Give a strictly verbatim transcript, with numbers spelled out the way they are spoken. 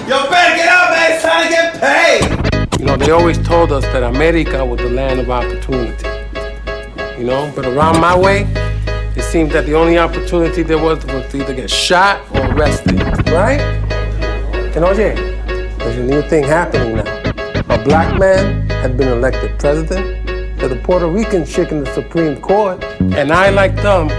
Yo, better get out, man. It's time to get paid. You know, they always told us that America was the land of opportunity. You know, but around my way, it seemed that the only opportunity there was was to either get shot or arrested, right? And oye, there's a new thing happening now. A black man had been elected president, there's a Puerto Rican chick in the Supreme Court, and I, like them,